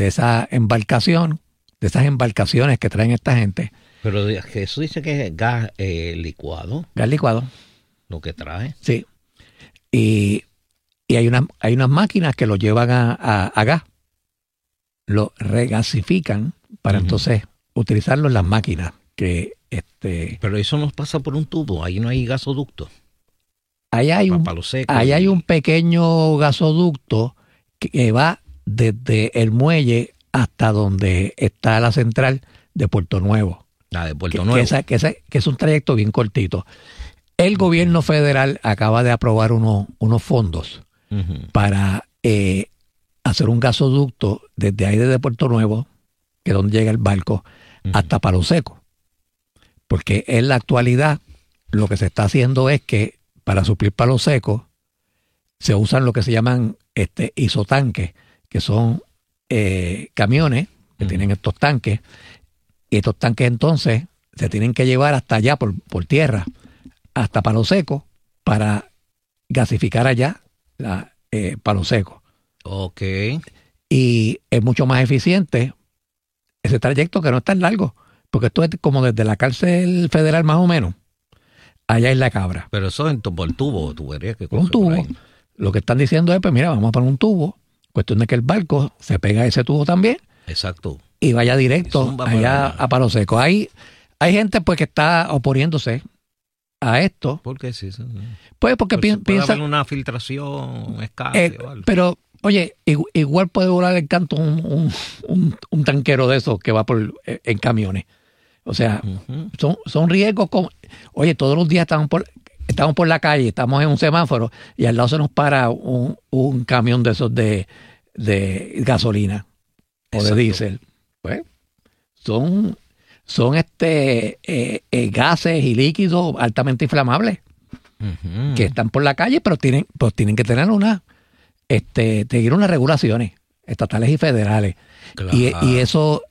de esa embarcación, de esas embarcaciones que traen esta gente. Pero Jesús dice que es gas licuado. Gas licuado. Lo que trae. Sí. Y hay unas máquinas que lo llevan a gas. Lo regasifican para entonces utilizarlo en las máquinas. Pero eso nos pasa por un tubo. Ahí no hay gasoducto. Ahí hay un pequeño gasoducto que va desde el muelle hasta donde está la central de Puerto Nuevo. La de Puerto Nuevo. Que es un trayecto bien cortito. El gobierno federal acaba de aprobar unos fondos para hacer un gasoducto desde ahí, desde Puerto Nuevo, que es donde llega el barco, hasta Palo Seco. Porque en la actualidad lo que se está haciendo es que para suplir Palo Seco se usan lo que se llaman isotanques, que son camiones que tienen estos tanques, y estos tanques entonces se tienen que llevar hasta allá por tierra, hasta Palo Seco, para gasificar allá Palo Seco. Ok. Y es mucho más eficiente ese trayecto, que no es tan largo, porque esto es como desde la cárcel federal más o menos, allá en La Cabra. Pero eso es por tubo, tubería que un tubo. Lo que están diciendo es, pues mira, vamos a poner un tubo, cuestión de que el barco se pega a ese tubo también. Exacto. Y vaya directo allá a Palo Seco. Hay gente pues que está oponiéndose a esto. ¿Por qué sí? Pues porque piensa una filtración escasa. Pero, oye, igual puede volar el canto un tanquero de esos que va en camiones. O sea, son riesgos. Oye, todos los días estamos por la calle, estamos en un semáforo y al lado se nos para un camión de esos de gasolina o de diésel. Pues son gases y líquidos altamente inflamables que están por la calle, pero tienen que tener seguir unas regulaciones estatales y federales. Claro. Y esos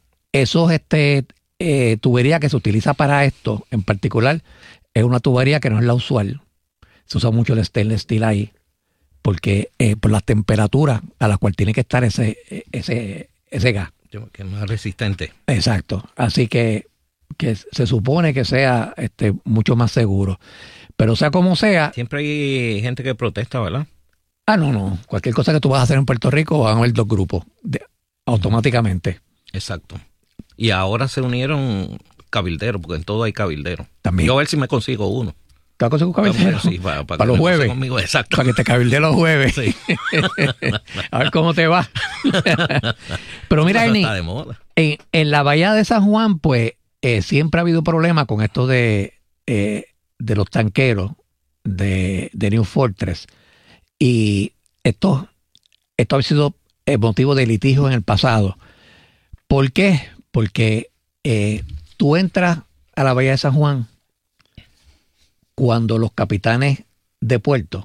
tubería que se utiliza para esto en particular es una tubería que no es la usual. Se usa mucho el stainless steel ahí porque por las temperaturas a las cuales tiene que estar ese gas. Que es más resistente. Exacto. Así que se supone que sea mucho más seguro. Pero sea como sea... Siempre hay gente que protesta, ¿verdad? No. Cualquier cosa que tú vas a hacer en Puerto Rico van a haber dos grupos automáticamente. Exacto. Y ahora se unieron cabilderos, porque en todo hay cabilderos. También. Yo a ver si me consigo uno. ¿Te vas a conseguir un cabildero? Sí, para los jueves. Conmigo, exacto. Para que te cabildee los jueves. Sí. A ver cómo te va. Pero mira, Ernie, está de moda. En la bahía de San Juan, pues, siempre ha habido problemas con esto de los tanqueros de New Fortress. Y esto ha sido motivo de litigio en el pasado. ¿Por qué? Porque tú entras a la bahía de San Juan cuando los capitanes de puerto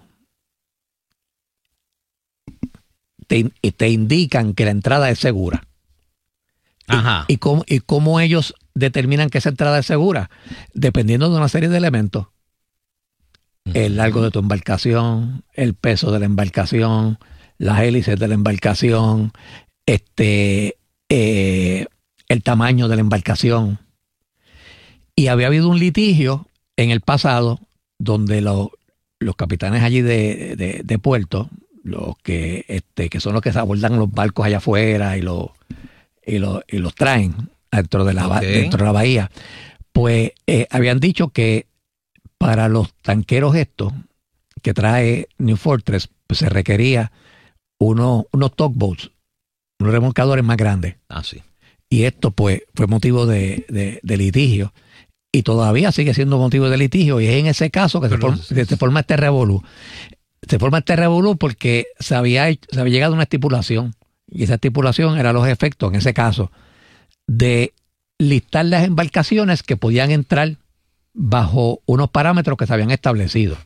te indican que la entrada es segura. Ajá. ¿Y cómo ellos determinan que esa entrada es segura? Dependiendo de una serie de elementos. El largo de tu embarcación, el peso de la embarcación, las hélices de la embarcación, el tamaño de la embarcación. Y había habido un litigio en el pasado donde los capitanes allí de puerto, los que son los que abordan los barcos allá afuera y los traen dentro de la bahía, pues habían dicho que para los tanqueros estos que trae New Fortress, pues se requería unos tugboats, unos remolcadores más grandes. Ah, sí. Y esto pues fue motivo de litigio. Y todavía sigue siendo motivo de litigio. Y es en ese caso que se forma este revolú. Se forma este revolú porque se había llegado a una estipulación. Y esa estipulación era los efectos, en ese caso, de listar las embarcaciones que podían entrar bajo unos parámetros que se habían establecido.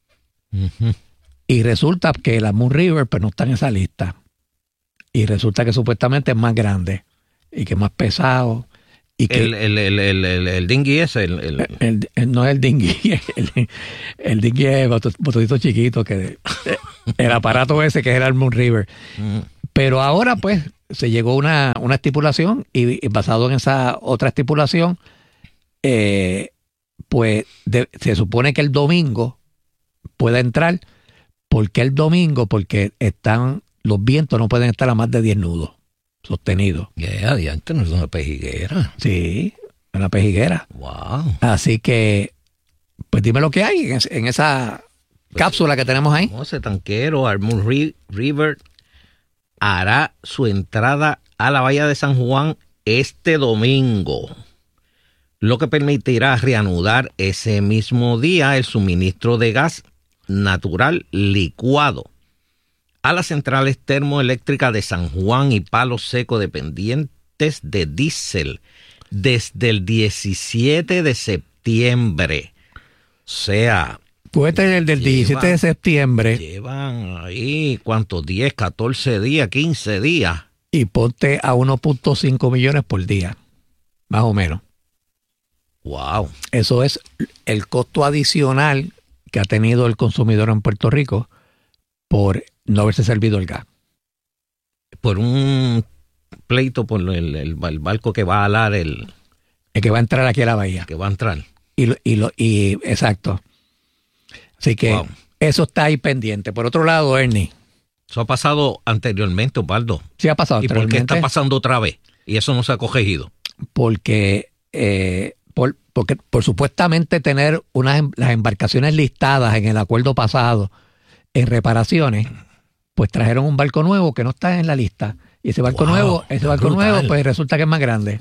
Y resulta que la Moon River pues, no está en esa lista. Y resulta que supuestamente es más grande y que es más pesado. Y que el dinghy ese, no es el dinghy, el dinghy es botecito chiquito, que el aparato ese que era el Moon River. Pero ahora pues se llegó a una estipulación y basado en esa otra estipulación, pues se supone que el domingo pueda entrar. ¿Por qué el domingo? Porque los vientos no pueden estar a más de 10 nudos sostenidos. Adiante, no es una pejiguera. Sí, una pejiguera. Wow. Así que, pues dime lo que hay en esa cápsula que tenemos ahí. Ese tanquero, Armour River, hará su entrada a la bahía de San Juan este domingo, lo que permitirá reanudar ese mismo día el suministro de gas natural licuado a las centrales termoeléctricas de San Juan y Palo Seco dependientes de diésel desde el 17 de septiembre. O sea, Puede el del 17 de septiembre. Llevan ahí, ¿cuántos? 10, 14 días, 15 días. Y ponte a 1.5 millones por día, más o menos. Wow. Eso es el costo adicional que ha tenido el consumidor en Puerto Rico por no haberse servido el gas. Por un pleito por el barco que va a alar el que va a entrar aquí a la bahía. Que va a entrar. Y exacto. Así que eso está ahí pendiente. Por otro lado, Ernie. Eso ha pasado anteriormente, Osvaldo. Sí, ha pasado anteriormente. ¿Y por qué está pasando otra vez? Y eso no se ha corregido. Porque por supuestamente tener las embarcaciones listadas en el acuerdo pasado en reparaciones, pues trajeron un barco nuevo que no está en la lista. Y ese barco nuevo, pues resulta que es más grande.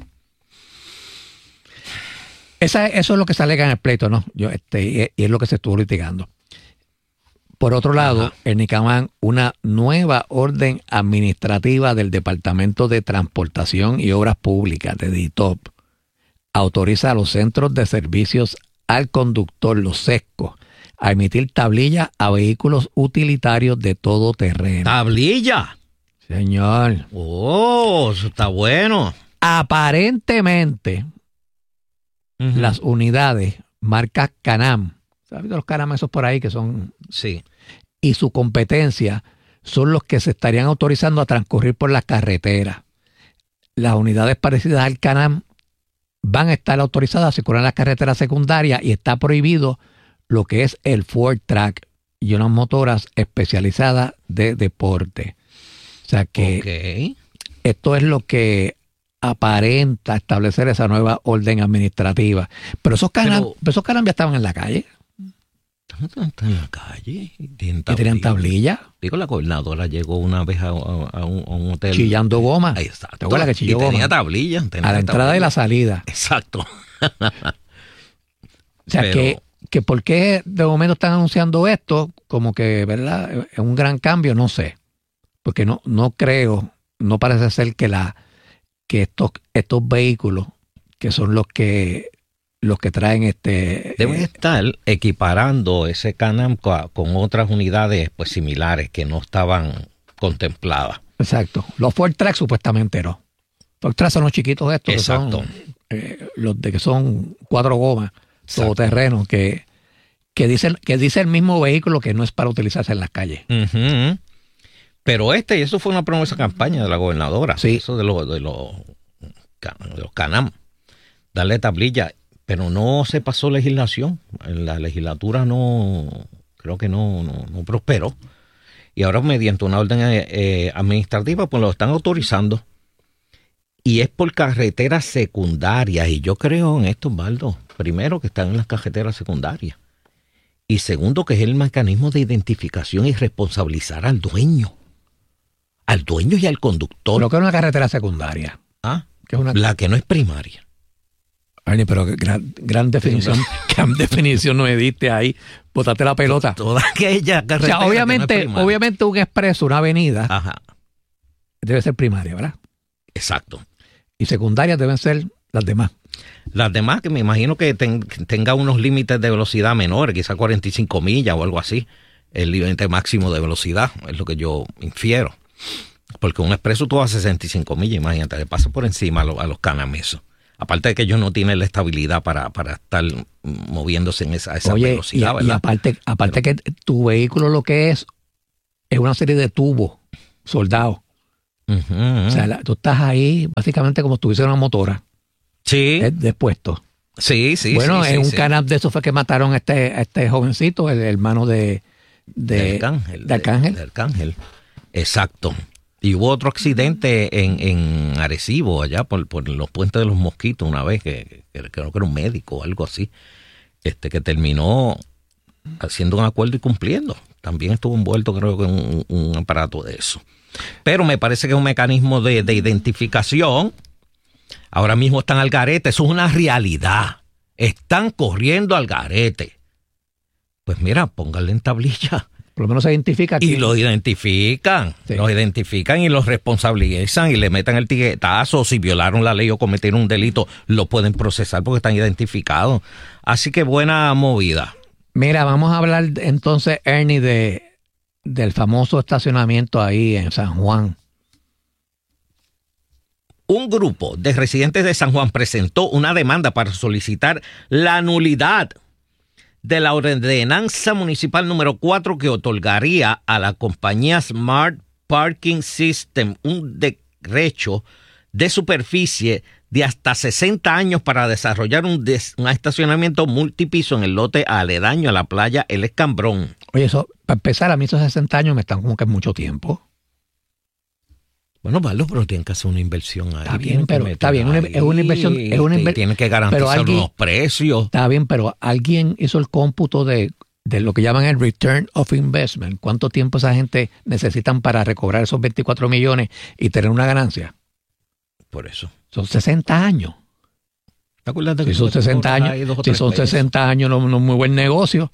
Eso es lo que se alega en el pleito, ¿no? Y es lo que se estuvo litigando. Por otro lado, en Nicamán, una nueva orden administrativa del Departamento de Transportación y Obras Públicas, de DITOP, autoriza a los centros de servicios al conductor, los SESCO, a emitir tablillas a vehículos utilitarios de todo terreno. ¿Tablilla? Señor. Oh, eso está bueno. Aparentemente, las unidades marca Can-Am, ¿sabes los Can-Am esos por ahí que son? Sí. Y su competencia son los que se estarían autorizando a transcurrir por las carreteras. Las unidades parecidas al Can-Am van a estar autorizadas a circular en las carreteras secundarias y está prohibido lo que es el Ford Track y unas motoras especializadas de deporte. O sea que esto es lo que aparenta establecer esa nueva orden administrativa. Pero esos Can-Am ya estaban en la calle. Están en la calle. ¿Y tenían tablilla? Digo, la gobernadora llegó una vez a un hotel. Chillando goma. Ahí está. ¿Te acuerdas que chilló goma? Tenía tablilla. A la entrada y la salida. Exacto. O sea, que ¿por qué de momento están anunciando esto? Como que, ¿verdad? Es un gran cambio, no sé. Porque no creo, no parece ser que estos vehículos, que son los que traen deben estar equiparando ese Can-Am con otras unidades pues similares que no estaban contempladas. Exacto. Los Ford Track supuestamente no. Ford Track son los chiquitos estos. Exacto. Que son los de que son 4 gomas, todoterreno, que dice el mismo vehículo que no es para utilizarse en las calles. Uh-huh. Pero eso fue una promesa campaña de la gobernadora. Sí. Eso de los Can-Am. Darle tablilla. Pero no se pasó legislación. La legislatura creo que no prosperó. Y ahora mediante una orden administrativa pues lo están autorizando. Y es por carreteras secundarias. Y yo creo en esto, Osvaldo. Primero, que están en las carreteras secundarias. Y segundo, que es el mecanismo de identificación y responsabilizar al dueño. Al dueño y al conductor. Lo que es una carretera secundaria. Que es la que no es primaria. Ay, pero gran definición. Gran definición no me diste ahí. Botaste la pelota. Toda aquella carretera. O sea, obviamente un expreso, una avenida, debe ser primaria, ¿verdad? Exacto. Y secundarias deben ser las demás. Las demás, que me imagino que tenga unos límites de velocidad menores, quizás 45 millas o algo así. El límite máximo de velocidad, es lo que yo infiero. Porque un expreso tú vas a 65 millas, imagínate, le pasa por encima a los Can-Am eso. Aparte de que ellos no tienen la estabilidad para estar moviéndose en esa velocidad, ¿verdad? Y aparte que tu vehículo lo que es una serie de tubos soldados O sea, tú estás ahí básicamente como si tuviese una motora. Sí. Dispuesto. Sí. Bueno, en un canal de eso fue que mataron a este jovencito, el hermano de Arcángel. Exacto. Y hubo otro accidente en Arecibo, allá por los puentes de los Mosquitos, una vez que creo que era un médico o algo así, que terminó haciendo un acuerdo y cumpliendo. También estuvo envuelto, creo que en un aparato de eso. Pero me parece que es un mecanismo de identificación. Ahora mismo están al garete, eso es una realidad. Están corriendo al garete. Pues mira, pónganle en tablilla. Por lo menos se identifica aquí. Y lo identifican, Sí. Los identifican y los responsabilizan y le meten el tiquetazo. Si violaron la ley o cometieron un delito, lo pueden procesar porque están identificados. Así que buena movida. Mira, vamos a hablar entonces, Ernie, del famoso estacionamiento ahí en San Juan. Un grupo de residentes de San Juan presentó una demanda para solicitar la nulidad de la ordenanza municipal número 4 que otorgaría a la compañía Smart Parking System un derecho de superficie de hasta 60 años para desarrollar un estacionamiento multipiso en el lote aledaño a la playa El Escambrón. Oye, eso, para empezar, a mí esos 60 años me están como que mucho tiempo. Bueno, Pablo, pero tienen que hacer una inversión ahí. Está bien, pero está bien, es una inversión. Tienen que garantizar unos precios. Está bien, pero alguien hizo el cómputo de lo que llaman el return of investment. ¿Cuánto tiempo esa gente necesitan para recobrar esos 24 millones y tener una ganancia? Por eso. Son 60 años. ¿Te acuerdas de que Si son 60 años, si son 60 años, no es muy buen negocio.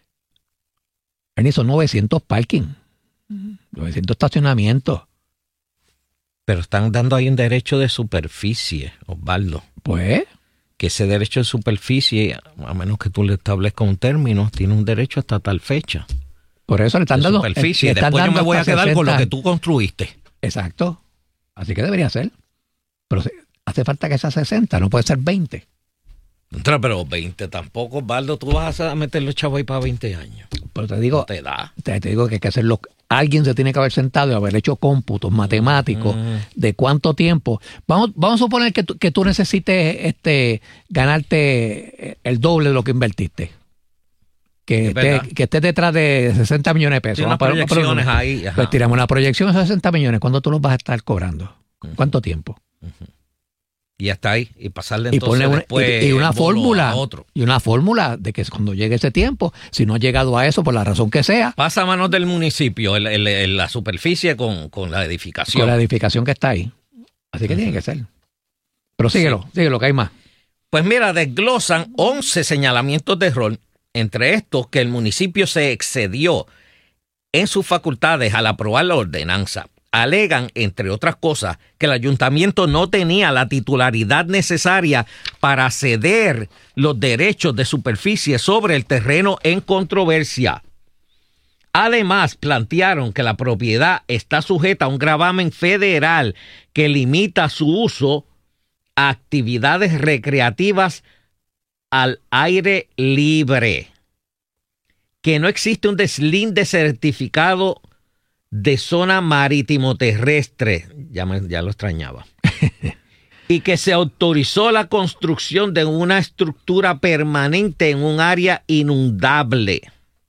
Son 900 parking, 900 estacionamientos. Pero están dando ahí un derecho de superficie, Osvaldo. Pues, Que ese derecho de superficie, a menos que tú le establezcas un término, tiene un derecho hasta tal fecha. por eso le están De dando superficie. le están Después yo dando me voy a hasta quedar con lo 60. que tú construiste. Exacto. Así que debería ser. Pero hace falta que sea 60, no puede ser 20. Pero 20 tampoco, Osvaldo. Tú vas a meter los chavos ahí para 20 años. Pero te digo, No te da. te digo que hay que hacerlo. Alguien se tiene que haber sentado y haber hecho cómputos matemáticos de cuánto tiempo. Vamos a suponer que tú necesites ganarte el doble de lo que invertiste. Que estés detrás de 60 millones de pesos. Tiene unas proyecciones ahí. Ajá. Pues tiramos una proyección de 60 millones. ¿Cuándo tú los vas a estar cobrando? ¿Cuánto tiempo? Y hasta ahí. Y pasarle Y entonces poner después y una el bolo fórmula. a otro. Y una fórmula de que cuando llegue ese tiempo, si no ha llegado a eso por la razón que sea, Pasa a manos del municipio la superficie con la edificación. con la edificación que está ahí. Así que tiene que ser. Pero síguelo, que hay más. Pues mira, desglosan 11 señalamientos de error, entre estos que el municipio se excedió en sus facultades al aprobar la ordenanza. Alegan, entre otras cosas, que el ayuntamiento no tenía la titularidad necesaria para ceder los derechos de superficie sobre el terreno en controversia. Además, plantearon que la propiedad está sujeta a un gravamen federal que limita su uso a actividades recreativas al aire libre, que no existe un deslinde certificado de zona marítimo terrestre, ya lo extrañaba, y que se autorizó la construcción de una estructura permanente en un área inundable.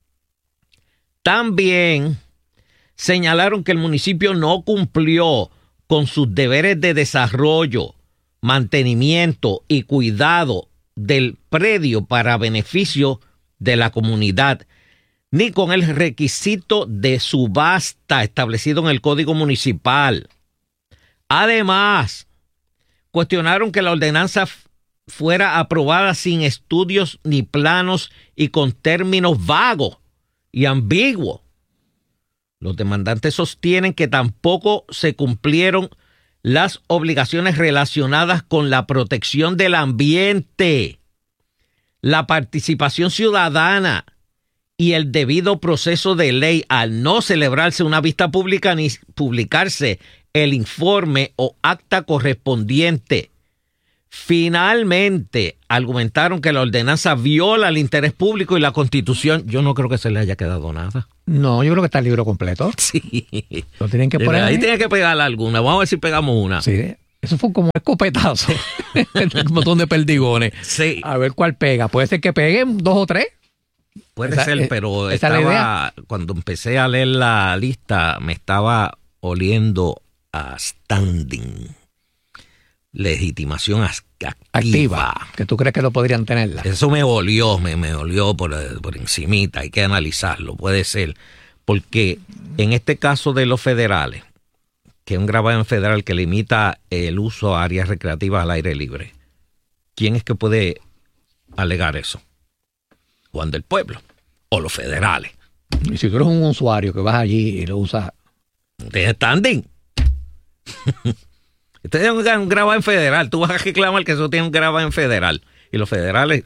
También señalaron que el municipio no cumplió con sus deberes de desarrollo, mantenimiento y cuidado del predio para beneficio de la comunidad, ni con el requisito de subasta establecido en el Código Municipal. Además, cuestionaron que la ordenanza fuera aprobada sin estudios ni planos y con términos vagos y ambiguos. Los demandantes sostienen que tampoco se cumplieron las obligaciones relacionadas con la protección del ambiente, la participación ciudadana y el debido proceso de ley al no celebrarse una vista pública ni publicarse el informe o acta correspondiente. Finalmente argumentaron que la ordenanza viola el interés público y la Constitución. Yo no creo que se le haya quedado nada. No, yo creo que está el libro completo. Sí. Lo tienen que poner ahí. Tiene que pegar alguna. Vamos a ver si pegamos una. Sí. Eso fue como un escopetazo. Un montón de perdigones. Sí. A ver cuál pega. Puede ser que peguen 2 o 3. Puede ser, pero estaba, cuando empecé a leer la lista, me estaba oliendo a standing. Legitimación activa. Que tú crees que lo podrían tenerla. Eso me olió por encimita. Hay que analizarlo, puede ser. Porque en este caso de los federales, que es un gravamen federal que limita el uso a áreas recreativas al aire libre, ¿quién es que puede alegar eso? Juan del Pueblo o los federales. Y si tú eres un usuario que vas allí y lo usas, ¿tienes standing? Este es un gravamen federal. Tú vas a reclamar que eso tiene un gravamen federal. Y los federales,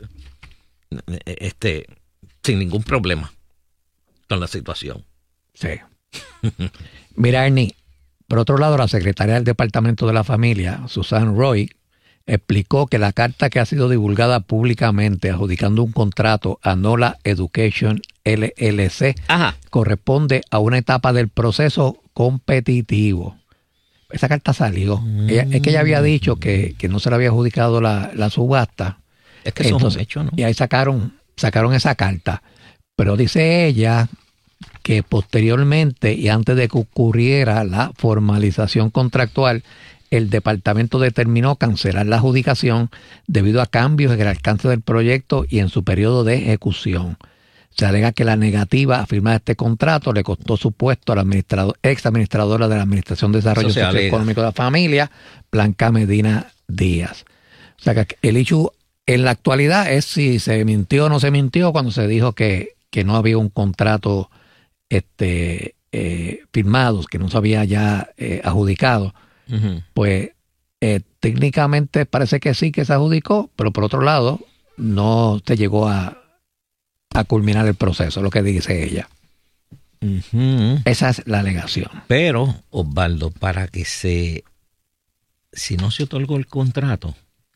sin ningún problema con la situación. Sí. Mira, Ernie, por otro lado, la secretaria del Departamento de la Familia, Susan Roy, explicó que la carta que ha sido divulgada públicamente adjudicando un contrato a NOLA Education LLC corresponde a una etapa del proceso competitivo. Esa carta salió. Es que ella había dicho que no se le había adjudicado la subasta. Es que eso es un hecho, ¿no? Y ahí sacaron esa carta. Pero dice ella que posteriormente y antes de que ocurriera la formalización contractual, el departamento determinó cancelar la adjudicación debido a cambios en el alcance del proyecto y en su periodo de ejecución. Se alega que la negativa a firmar este contrato le costó su puesto a la ex administradora de la Administración de Desarrollo Socioeconómico de la Familia, Blanca Medina Díaz. O sea que el issue en la actualidad es si se mintió o no se mintió cuando se dijo que no había un contrato firmado, que no se había ya adjudicado. Uh-huh. Pues técnicamente parece que sí que se adjudicó, pero por otro lado no se llegó a culminar el proceso, lo que dice ella. Uh-huh. Esa es la alegación. Pero, Osvaldo, si no se otorgó el contrato,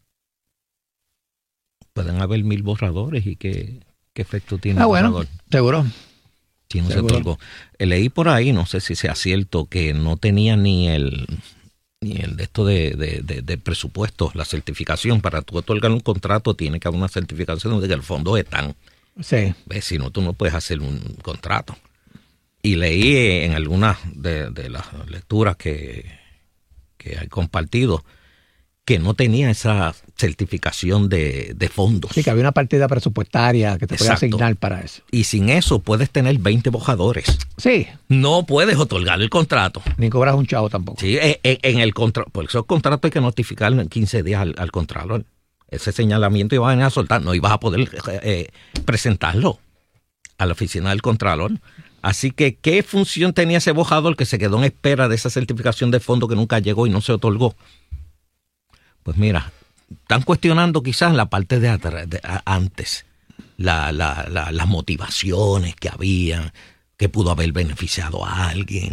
pueden haber 1000 borradores y qué efecto tiene el borrador. Bueno, seguro. Si no se otorgó. Leí por ahí, no sé si sea cierto, que no tenía ni el de esto de presupuestos, la certificación. Para tú otorgar un contrato tiene que haber una certificación de que los fondos están. Sí. ¿Ves? Si no, tú no puedes hacer un contrato. Y leí en algunas de las lecturas que hay compartido que no tenía esa certificación de fondos. Sí, que había una partida presupuestaria que te podía asignar para eso. Y sin eso puedes tener 20 borradores. Sí. No puedes otorgar el contrato. Ni cobras un chavo tampoco. Sí, en el contrato. Por eso el contrato hay que notificarlo en 15 días al contralor. Ese señalamiento iba a venir a soltar. No ibas a poder presentarlo a la oficina del contralor. Así que, ¿qué función tenía ese borrador que se quedó en espera de esa certificación de fondo que nunca llegó y no se otorgó? Pues mira, están cuestionando quizás la parte de antes, las motivaciones que había, que pudo haber beneficiado a alguien,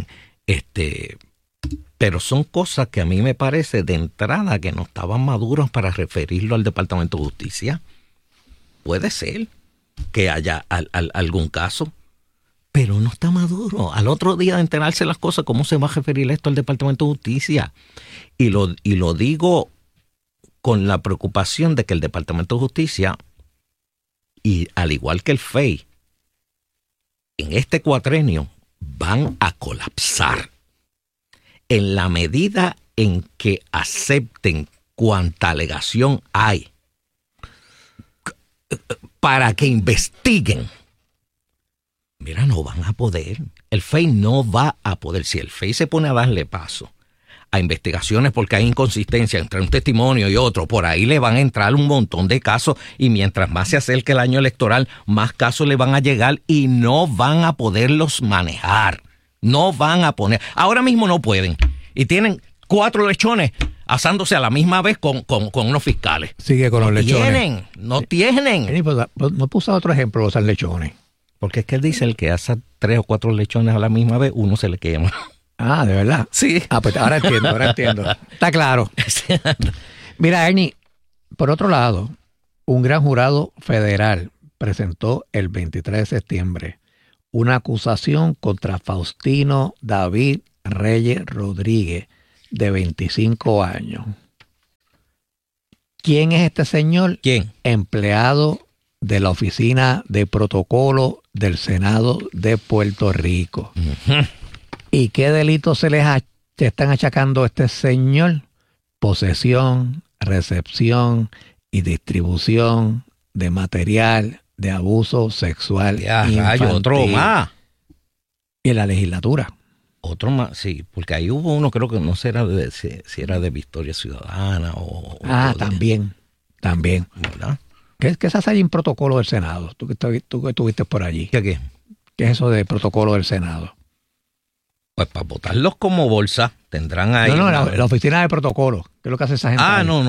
pero son cosas que a mí me parece de entrada que no estaban maduras para referirlo al Departamento de Justicia. Puede ser que haya algún caso, pero no está maduro. Al otro día de enterarse las cosas, ¿cómo se va a referir esto al Departamento de Justicia? Y lo digo con la preocupación de que el Departamento de Justicia, y al igual que el FEI, en este cuatrenio van a colapsar en la medida en que acepten cuanta alegación hay para que investiguen. Mira, no van a poder. El FEI no va a poder. Si el FEI se pone a darle paso a investigaciones porque hay inconsistencia entre un testimonio y otro, por ahí le van a entrar un montón de casos y mientras más se acerque el año electoral, más casos le van a llegar y no van a poderlos manejar. No van a poner. Ahora mismo no pueden. Y tienen 4 lechones asándose a la misma vez con unos fiscales. Sigue con los lechones. No tienen. No puse otro ejemplo, los lechones. Porque es que él dice el que asa 3 o 4 lechones a la misma vez, uno se le quema. Ah, ¿de verdad? Sí. Pues ahora entiendo. Está claro. Mira, Ernie, por otro lado, un gran jurado federal presentó el 23 de septiembre una acusación contra Faustino David Reyes Rodríguez, de 25 años. ¿Quién es este señor? ¿Quién? Empleado de la Oficina de Protocolo del Senado de Puerto Rico. Uh-huh. ¿Y qué delitos se están achacando a este señor? Posesión, recepción y distribución de material de abuso sexual infantil. Otro más. Y en la legislatura. Otro más, sí, porque ahí hubo uno, creo que no sé si era de Victoria Ciudadana o... También. ¿Verdad? ¿Qué se hace allí en protocolo del Senado? Tú que estuviste por allí. ¿Qué? ¿Qué es eso de protocolo del Senado? Pues para votarlos como bolsa, tendrán ahí... No, la oficina de protocolo. ¿Qué es lo que hace esa gente? No.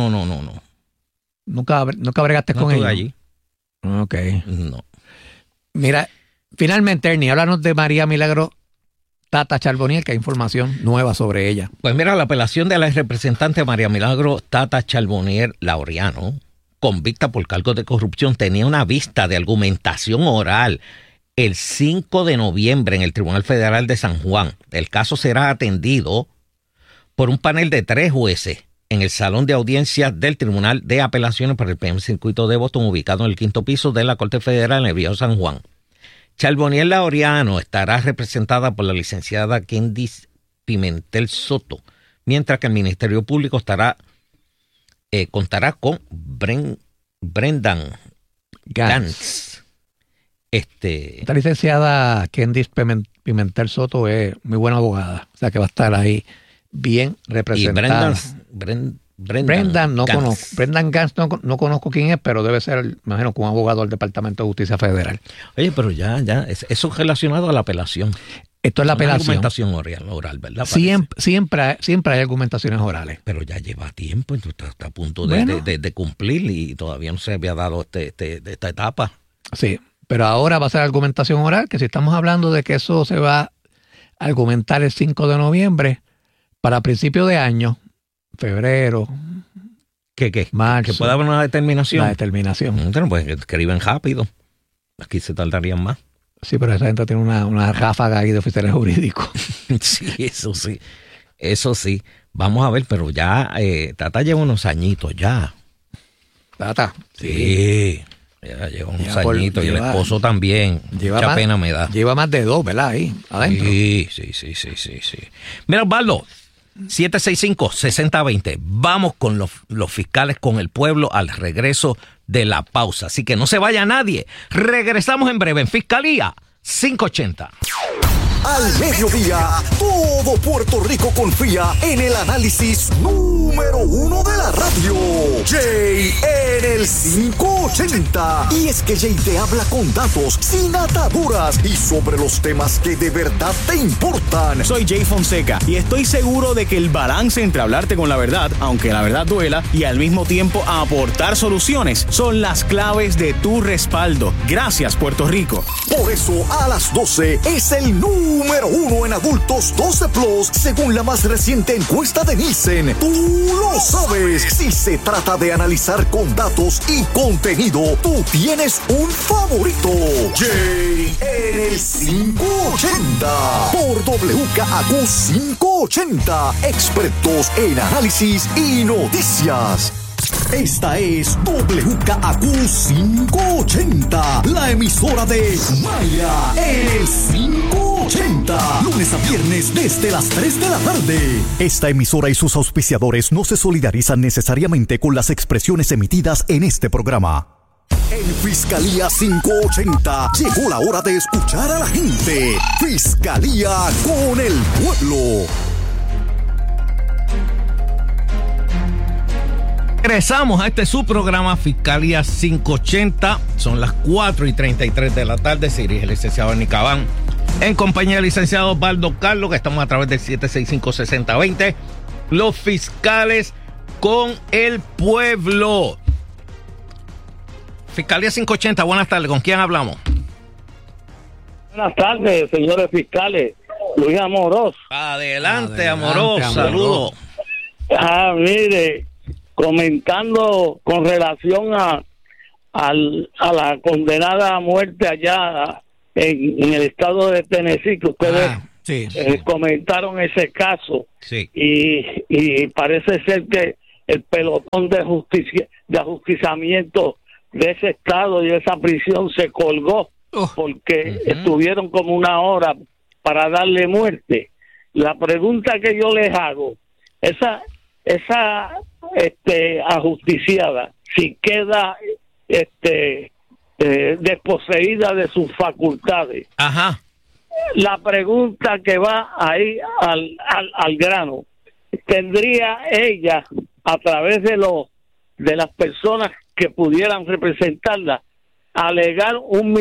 ¿Nunca bregaste con ellos? No estuve allí. Ok. No. Mira, finalmente, Ernie, háblanos de María Milagro Tata Charbonnier, que hay información nueva sobre ella. Pues mira, la apelación de la representante María Milagro Tata Charbonnier Laureano, convicta por cargos de corrupción, tenía una vista de argumentación oral el 5 de noviembre en el Tribunal Federal de San Juan. El caso será atendido por un panel de 3 jueces en el Salón de Audiencias del Tribunal de Apelaciones para el primer circuito de Boston, ubicado en el 5º piso de la Corte Federal en el Viejo San Juan. Charbonnier Laureano estará representada por la licenciada Candice Pimentel Soto, mientras que el Ministerio Público contará con Brendan Gantz. Esta licenciada Candice Pimentel Soto es muy buena abogada, o sea que va a estar ahí bien representada. Y Brendan no conozco. Brendan Gantz no conozco quién es, pero debe ser, me imagino, que un abogado del Departamento de Justicia Federal. Oye, pero ya, eso es relacionado a la apelación. Esto es la apelación. Argumentación oral, ¿verdad? Siempre hay argumentaciones orales. Pero ya lleva tiempo, entonces está a punto de cumplir y todavía no se había dado esta etapa. Sí, pero ahora va a ser argumentación oral, que si estamos hablando de que eso se va a argumentar el 5 de noviembre, para principio de año, febrero, marzo. ¿Que pueda haber una determinación? La determinación. Pues que escriben rápido. Aquí se tardarían más. Sí, pero esa gente tiene una ráfaga ahí de oficiales jurídicos. Sí, eso sí. Vamos a ver, pero ya Tata lleva unos añitos ya. ¿Tata? Sí. Ya lleva unos añitos y el esposo también. Mucha pena me da. Lleva más de 2, ¿verdad? Ahí, adentro. Sí. Mira, Osvaldo, 765-6020. Vamos con los fiscales, con el pueblo, al regreso de la pausa. Así que no se vaya nadie. Regresamos en breve en Fiscalía 580. Al mediodía, todo Puerto Rico confía en el análisis número 1 de la radio. Jay en el 580. Y es que Jay te habla con datos, sin ataduras y sobre los temas que de verdad te importan. Soy Jay Fonseca y estoy seguro de que el balance entre hablarte con la verdad, aunque la verdad duela, y al mismo tiempo aportar soluciones, son las claves de tu respaldo. Gracias, Puerto Rico. Por eso, a las 12 es el número 1 en adultos 12 plus, según la más reciente encuesta de Nielsen. Tú lo sabes. Si se trata de analizar con datos y contenido, tú tienes un favorito. Jay en el 580 por WKAQ 580, expertos en análisis y noticias. Esta es WKAQ 580, la emisora de Maya en el 580, lunes a viernes desde las 3 de la tarde. Esta emisora y sus auspiciadores no se solidarizan necesariamente con las expresiones emitidas en este programa. En Fiscalía 580 llegó la hora de escuchar a la gente. Fiscalía con el pueblo. Regresamos a este su programa Fiscalía 580. Son las 4:33 de la tarde. Se dirige el licenciado Ernie Cabán en compañía del licenciado Osvaldo Carlos, que estamos a través del 765-6020. Los fiscales con el pueblo. Fiscalía 580, buenas tardes. ¿Con quién hablamos? Buenas tardes, señores fiscales. Luis Amorós. Adelante Amorós. Saludos. Mire, comentando con relación a la condenada a muerte allá en el estado de Tennessee, que ustedes sí. comentaron ese caso. Sí. Y parece ser que el pelotón de ajusticiamiento de ese estado y de esa prisión se colgó porque estuvieron como una hora para darle muerte. La pregunta que yo les hago, esa ajusticiada, si queda desposeída de sus facultades. Ajá. La pregunta que va ahí al grano, ¿tendría ella, a través de las personas que pudieran representarla, alegar un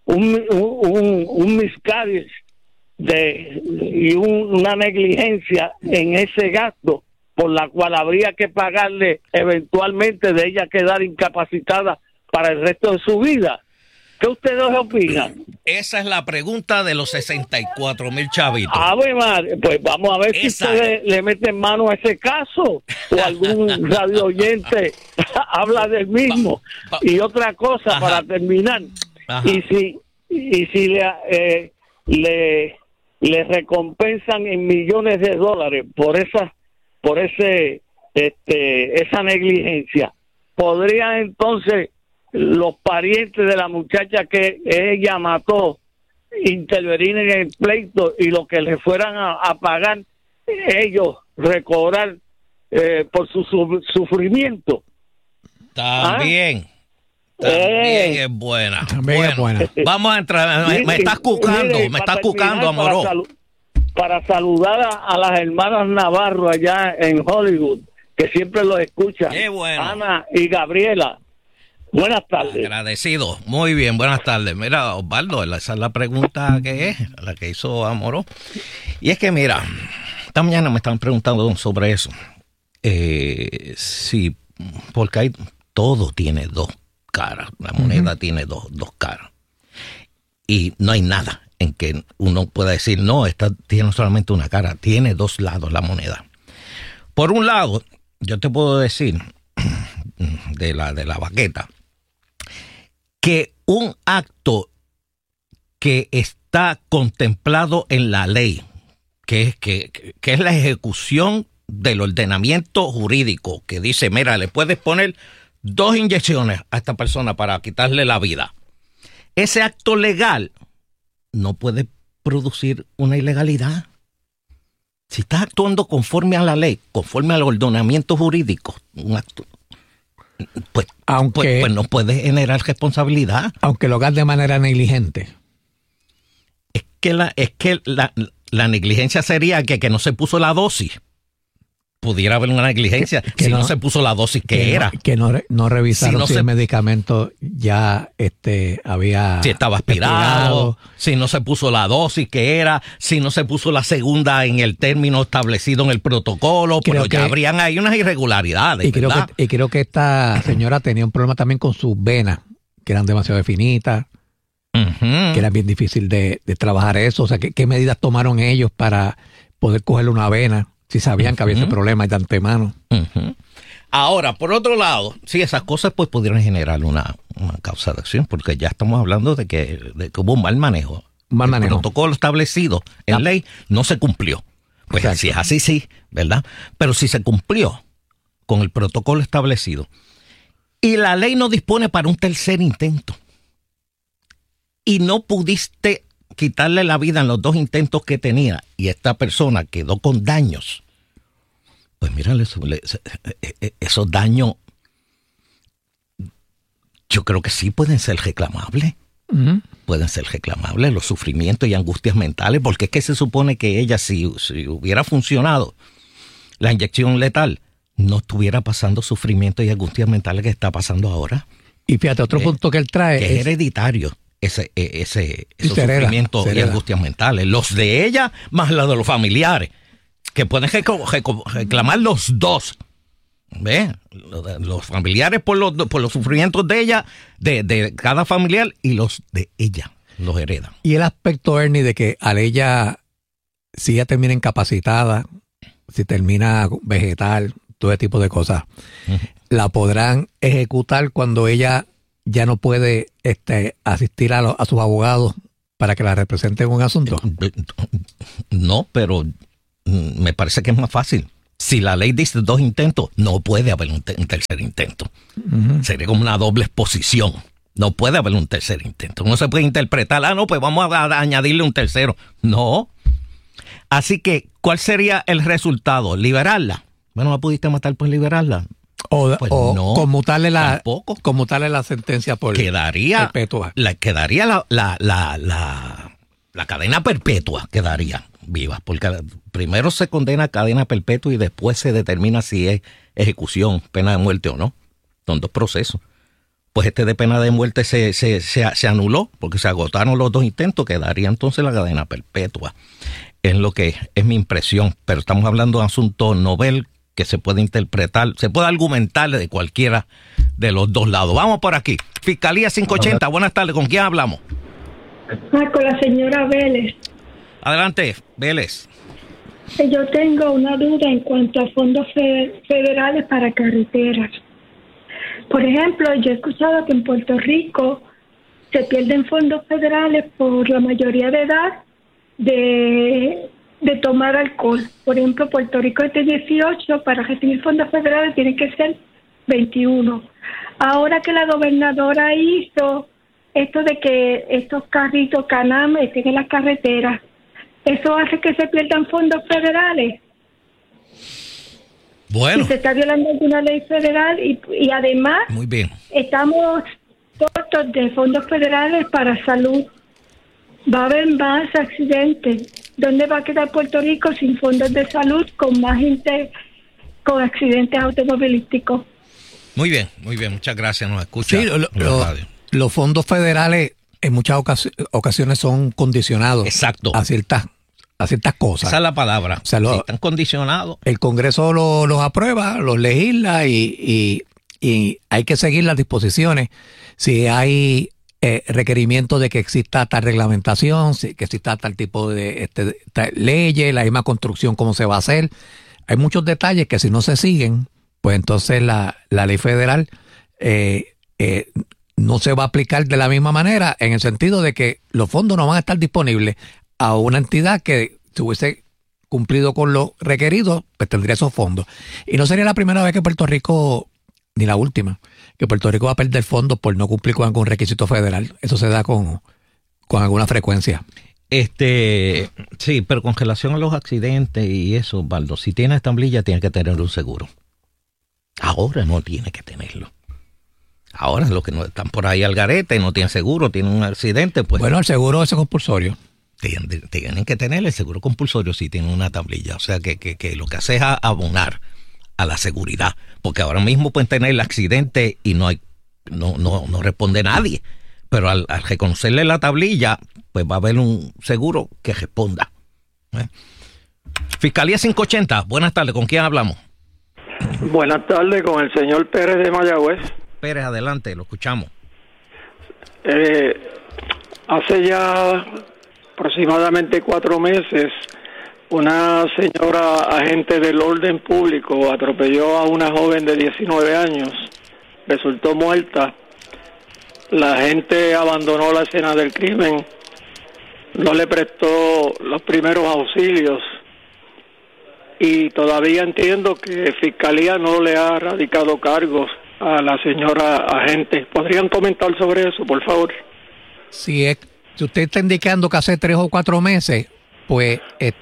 miscarriage y una negligencia en ese gasto, por la cual habría que pagarle eventualmente de ella quedar incapacitada para el resto de su vida? ¿Qué ustedes opinan? Esa es la pregunta de los 64,000 chavitos. Pues vamos a ver si ustedes le meten mano a ese caso o algún radio oyente habla del mismo. Y otra cosa, para terminar, y si le recompensan en millones de dólares por esa negligencia, ¿podrían entonces los parientes de la muchacha que ella mató intervenir en el pleito y lo que le fueran a pagar ellos recobrar por su sufrimiento? También es buena. También es buena. Vamos a entrar. Me estás cucando, Amoró. Para saludar a las hermanas Navarro allá en Hollywood, que siempre los escuchan. Qué bueno. Ana y Gabriela. Buenas tardes. Agradecido. Muy bien, buenas tardes. Mira, Osvaldo, esa es la pregunta la que hizo Amoró. Y es que, mira, esta mañana me estaban preguntando sobre eso. Sí, porque todo tiene dos caras. La moneda tiene dos caras. Y no hay nada en que uno pueda decir, no, esta tiene solamente una cara. Tiene dos lados la moneda. Por un lado, yo te puedo decir, de la baqueta, que un acto que está contemplado en la ley, que es la ejecución del ordenamiento jurídico, que dice, mira, le puedes poner 2 inyecciones a esta persona para quitarle la vida. Ese acto legal no puede producir una ilegalidad. Si estás actuando conforme a la ley, conforme al ordenamiento jurídico, un acto, pues no puede generar responsabilidad. Aunque lo hagas de manera negligente. Es que la negligencia sería que no se puso la dosis. Pudiera haber una negligencia si no se puso la dosis que era. Que no revisaron si el medicamento ya había... Si estaba expirado, si no se puso la dosis que era, si no se puso la segunda en el término establecido en el protocolo, pero ya habrían ahí unas irregularidades, y creo que esta señora tenía un problema también con sus venas, que eran demasiado finitas, que era bien difícil de trabajar eso. O sea, ¿qué medidas tomaron ellos para poder cogerle una vena? Si sabían que había ese problema de antemano. Ahora, por otro lado, sí, esas cosas pues pudieran generar una causa de acción, porque ya estamos hablando de que hubo un mal manejo. El protocolo establecido en ley no se cumplió. Pues si es así, sí, ¿verdad? Pero si se cumplió con el protocolo establecido y la ley no dispone para un tercer intento y no pudiste quitarle la vida en los 2 intentos que tenía y esta persona quedó con daños, pues mira, esos daños yo creo que sí pueden ser reclamables. Pueden ser reclamables los sufrimientos y angustias mentales, porque es que se supone que ella, si hubiera funcionado la inyección letal, no estuviera pasando sufrimientos y angustias mentales que está pasando ahora. Y fíjate, otro punto que él trae que es hereditario. Esos sufrimientos y angustias mentales, los de ella más los de los familiares, que pueden reclamar los dos. ¿Ve? Los familiares por los sufrimientos de ella, de cada familiar, y los de ella los heredan. Y el aspecto, Ernie, de que al ella, si ella termina incapacitada, si termina vegetal, todo ese tipo de cosas. ¿La podrán ejecutar cuando ella ya no puede asistir a sus abogados para que la representen en un asunto? No, pero me parece que es más fácil. Si la ley dice 2 intentos, no puede haber un tercer intento. Sería como una doble exposición. No puede haber un tercer intento. No se puede interpretar, no, pues vamos a añadirle un tercero. No. Así que, ¿cuál sería el resultado? ¿Liberarla? Bueno, ¿la pudiste matar por liberarla? Pues no, conmutarle la sentencia por quedaría perpetua. Quedaría la cadena perpetua, quedaría viva, porque primero se condena a cadena perpetua y después se determina si es ejecución, pena de muerte o no. Son 2 procesos. Pues de pena de muerte se anuló porque se agotaron los 2 intentos, quedaría entonces la cadena perpetua. Es lo que es mi impresión, pero estamos hablando de un asunto novel que se puede interpretar, se puede argumentar de cualquiera de los 2 lados. Vamos por aquí. Fiscalía 580, buenas tardes, ¿con quién hablamos? Con la señora Vélez. Adelante, Vélez. Yo tengo una duda en cuanto a fondos federales para carreteras. Por ejemplo, yo he escuchado que en Puerto Rico se pierden fondos federales por la mayoría de edad de tomar alcohol. Por ejemplo, Puerto Rico es de 18, para recibir fondos federales tiene que ser 21. Ahora que la gobernadora hizo esto de que estos carritos Can-Am estén en las carreteras, ¿eso hace que se pierdan fondos federales? Bueno. Si se está violando alguna ley federal y además muy bien, estamos cortos de fondos federales para salud. Va a haber más accidentes. ¿Dónde va a quedar Puerto Rico sin fondos de salud con más gente con accidentes automovilísticos? Muy bien, muchas gracias, nos escucha. Sí, los fondos federales en muchas ocasiones son condicionados. Exacto. a ciertas cosas. Esa es la palabra. O sea, están condicionados. El Congreso los aprueba, los legisla y hay que seguir las disposiciones. Si hay requerimiento de que exista tal reglamentación, que exista tal tipo de leyes, la misma construcción, cómo se va a hacer. Hay muchos detalles que si no se siguen, pues entonces la ley federal no se va a aplicar de la misma manera, en el sentido de que los fondos no van a estar disponibles a una entidad que si hubiese cumplido con lo requerido, pues tendría esos fondos. Y no sería la primera vez que Puerto Rico, ni la última, que Puerto Rico va a perder fondos por no cumplir con algún requisito federal. Eso se da con alguna frecuencia. Sí, pero con relación a los accidentes y eso, Baldo, si tienes tablilla tienes que tener un seguro. Ahora no tiene que tenerlo. Ahora los que no están por ahí al garete, no tienen seguro, tienen un accidente, pues... Bueno, el seguro es compulsorio. Tienen que tener el seguro compulsorio si tienen una tablilla. O sea, que lo que hace es abonar a la seguridad. Porque ahora mismo pueden tener el accidente y no responde nadie. Pero al reconocerle la tablilla, pues va a haber un seguro que responda. Fiscalía 580, buenas tardes, ¿con quién hablamos? Buenas tardes, con el señor Pérez de Mayagüez. Pérez, adelante, lo escuchamos. Hace ya aproximadamente 4 meses, una señora agente del orden público atropelló a una joven de 19 años, resultó muerta. La gente abandonó la escena del crimen, no le prestó los primeros auxilios y todavía entiendo que Fiscalía no le ha radicado cargos a la señora agente. ¿Podrían comentar sobre eso, por favor? Si usted está indicando que hace 3 o 4 meses, pues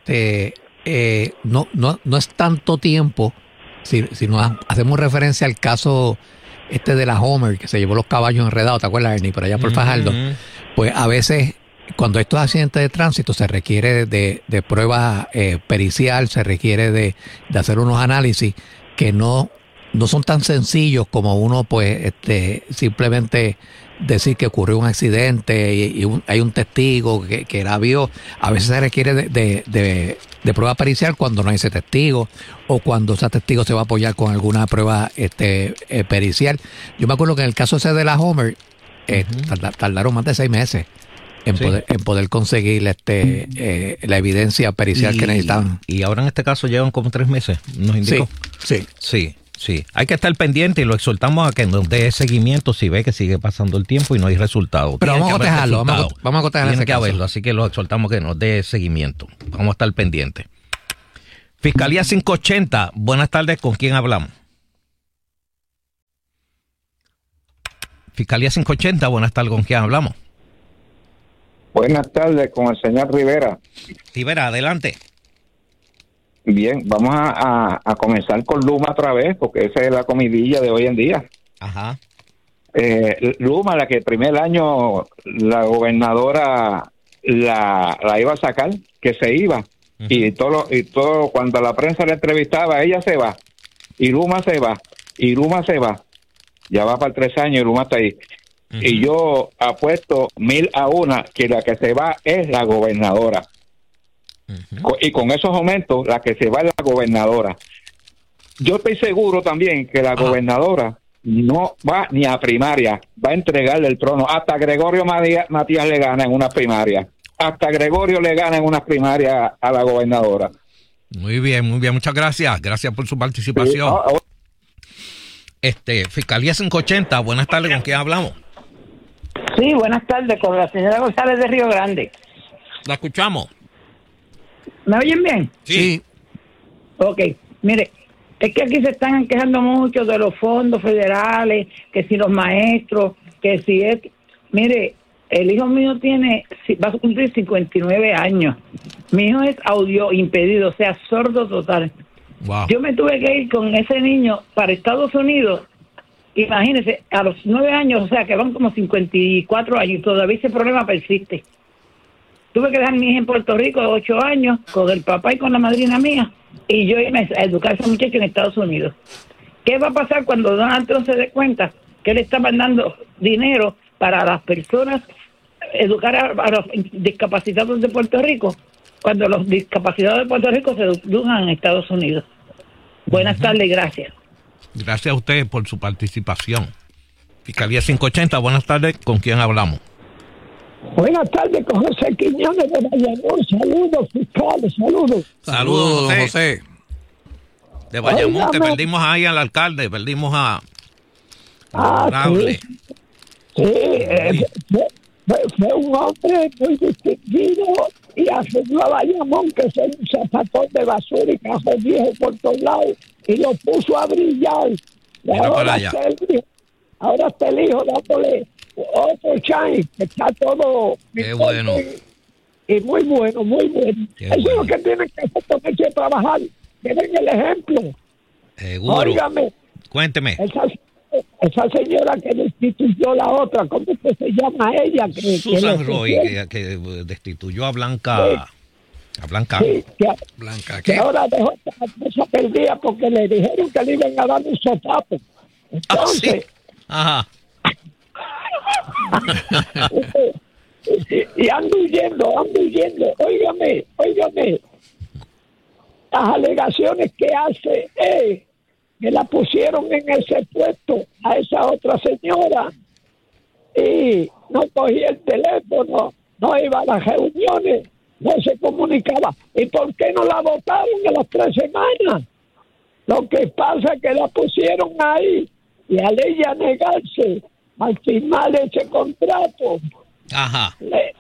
no es tanto tiempo. Si nos hacemos referencia al caso de la Homer, que se llevó los caballos enredados, ¿te acuerdas, Ernie? Por allá por Fajardo. Pues a veces, cuando estos accidentes de tránsito se requiere de prueba pericial, se requiere de hacer unos análisis que no son tan sencillos como uno, pues, simplemente decir que ocurrió un accidente y hay un testigo que la vio. A veces se requiere de prueba pericial cuando no hay ese testigo o cuando ese testigo se va a apoyar con alguna prueba pericial. Yo me acuerdo que en el caso ese de la Homer, tardaron más de 6 meses en poder conseguir la evidencia pericial que necesitaban. Y ahora en este caso llevan como 3 meses, nos indicó. Sí. Hay que estar pendiente y lo exhortamos a que nos dé seguimiento si ve que sigue pasando el tiempo y no hay resultado. Pero vamos a cotejarlo, vamos a cotejar ese caso. Verlo, así que lo exhortamos que nos dé seguimiento. Vamos a estar pendientes. Fiscalía 580, buenas tardes, ¿con quién hablamos? Fiscalía 580, buenas tardes, ¿con quién hablamos? Buenas tardes, con el señor Rivera. Rivera, adelante. Bien, vamos a comenzar con Luma otra vez, porque esa es la comidilla de hoy en día. Ajá. Luma, la que el primer año la gobernadora la iba a sacar, que se iba. Uh-huh. Y todo cuando la prensa la entrevistaba, ella se va. Y Luma se va. Y Luma se va. Ya va para 3 años y Luma está ahí. Uh-huh. Y yo apuesto 1000 a 1 que la que se va es la gobernadora. Uh-huh. Y con esos aumentos, la que se va es la gobernadora. Yo estoy seguro también que la gobernadora no va ni a primaria, va a entregarle el trono. Hasta Gregorio Matías le gana en una primaria. Hasta Gregorio le gana en una primaria a la gobernadora. Muy bien, muchas gracias. Gracias por su participación. Fiscalía 580, buenas tardes, ¿con quién hablamos? Sí, buenas tardes, con la señora González de Río Grande. La escuchamos. ¿Me oyen bien? Sí. Ok, mire, es que aquí se están quejando mucho de los fondos federales, que si los maestros, que si es... Mire, el hijo mío va a cumplir 59 años. Mi hijo es audio impedido, o sea, sordo total. Wow. Yo me tuve que ir con ese niño para Estados Unidos, imagínese, a los 9 años, o sea, que van como 54 años, y todavía ese problema persiste. Tuve que dejar a mi hija en Puerto Rico de 8 años, con el papá y con la madrina mía, y yo irme a educar a ese muchacho en Estados Unidos. ¿Qué va a pasar cuando Donald Trump se dé cuenta que él está mandando dinero para las personas, educar a los discapacitados de Puerto Rico, cuando los discapacitados de Puerto Rico se educan en Estados Unidos? Buenas tardes, gracias. Gracias a ustedes por su participación. Fiscalía 580, buenas tardes, ¿con quién hablamos? Buenas tardes, con José Quiñones de Bayamón. Saludos, fiscales, saludos. Saludos, José. De Bayamón, Oígame. que perdimos ahí al alcalde, perdimos a honorable. Fue un hombre muy distinguido y arregló a Bayamón, que es un zapatón de basura y cajón viejo por todos lados, y lo puso a brillar. Y ahora está el hijo dándole otro chance, que está todo... Qué bueno. Y muy bueno, muy bueno. Qué Eso bueno. es lo que tienen que hacer, ponerse a trabajar. Tienen el ejemplo. Seguro. Óigame, Cuénteme. esa señora que destituyó la otra, ¿cómo que se llama ella? Susan Roy, que destituyó a Blanca. A Blanca. Sí, Blanca, que ¿qué? ahora dejó esa perdida porque le dijeron que le iban a dar un sopapo. Entonces, Sí. Ajá. y ando huyendo. Óigame. Las alegaciones que hace que la pusieron en ese puesto a esa otra señora y no cogía el teléfono, no iba a las reuniones, no se comunicaba. ¿Y por qué no la votaron a las 3 semanas? Lo que pasa es que la pusieron ahí y al ella negarse al firmar ese contrato, Ajá.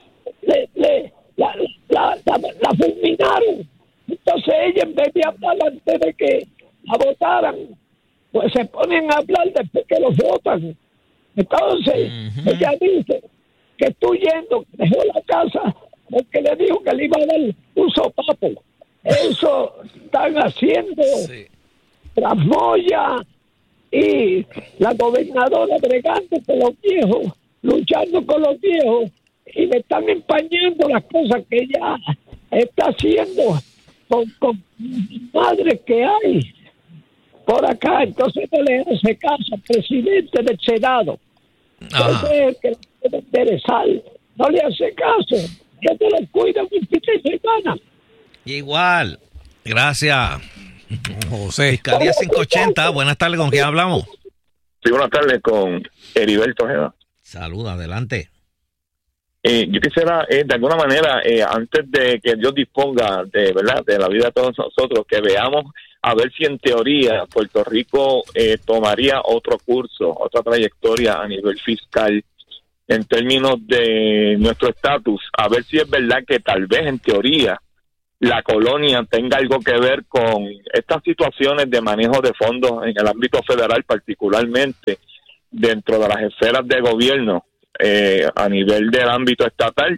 la fulminaron. Entonces ella, en vez de hablar antes de que la votaran, pues se ponen a hablar después que los votan. Entonces ella dice que estoy yendo, que dejó la casa porque le dijo que le iba a dar un sopapo. Eso están haciendo Tramoya y la gobernadora bregando con los viejos, luchando con los viejos, y le están empañando las cosas que ella está haciendo con madres que hay por acá. Entonces no le hace caso al presidente del Senado. Entonces, que le puede interesar, no le hace caso, que te lo cuida un fin de semana. Igual. Gracias. José. Fiscalía 580, buenas tardes, ¿con quién hablamos? Sí, buenas tardes, con Heriberto Ojeda. Saluda, adelante. yo quisiera, de alguna manera, antes de que Dios disponga de verdad de la vida de todos nosotros, que veamos a ver si en teoría Puerto Rico tomaría otro curso, otra trayectoria a nivel fiscal en términos de nuestro estatus, a ver si es verdad que tal vez en teoría la colonia tenga algo que ver con estas situaciones de manejo de fondos en el ámbito federal, particularmente dentro de las esferas de gobierno a nivel del ámbito estatal,